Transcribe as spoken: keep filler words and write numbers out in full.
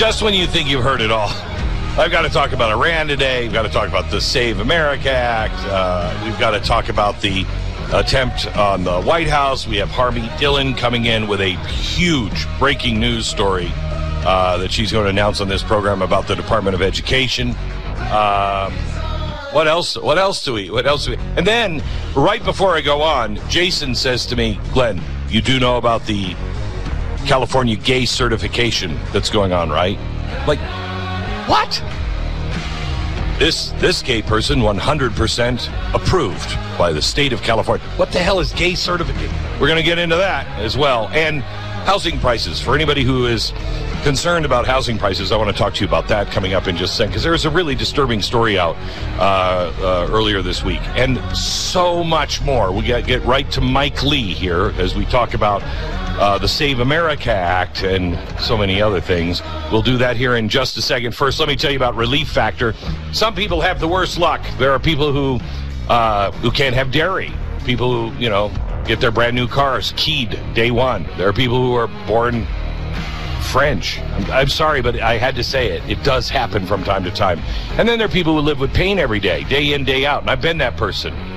just when you think you've heard it all, I've got to talk about Iran today. We've got to talk about the Save America Act. Uh, we've got to talk about the attempt on the White House. We have Harmeet Dillon coming in with a huge breaking news story uh, that she's going to announce on this program about the Department of Education. Um, what else? What else do we? What else do we? And then, right before I go on, Jason says to me, "Glenn, you do know about the California gay certification that's going on, right?" Like, what? This this gay person, one hundred percent approved by the state of California. What the hell is gay certification? We're going to get into that as well. And housing prices. For anybody who is concerned about housing prices, I want to talk to you about that coming up in just a second, because there's a really disturbing story out uh, uh, earlier this week. And so much more. We got get right to Mike Lee here as we talk about Uh, the Save America Act and so many other things. We'll do that here in just a second. First, let me tell you about Relief Factor. Some people have the worst luck. There are people who uh, who can't have dairy. People who, you know, get their brand new cars keyed day one. There are people who are born French. I'm, I'm sorry, but I had to say it. It does happen from time to time. And then there are people who live with pain every day, day in, day out. And I've been that person.